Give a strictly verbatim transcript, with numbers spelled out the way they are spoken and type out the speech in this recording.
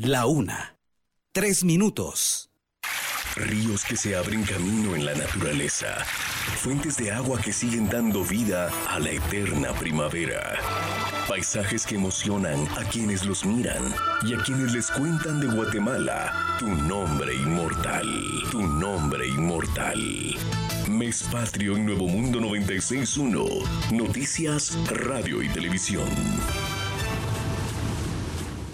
La una. Tres minutos. Ríos que se abren camino en la naturaleza. Fuentes de agua que siguen dando vida a la eterna primavera. Paisajes que emocionan a quienes los miran y a quienes les cuentan de Guatemala. Tu nombre inmortal. Tu nombre inmortal. Mes Patrio en Nuevo Mundo noventa y seis punto uno. Noticias, radio y televisión.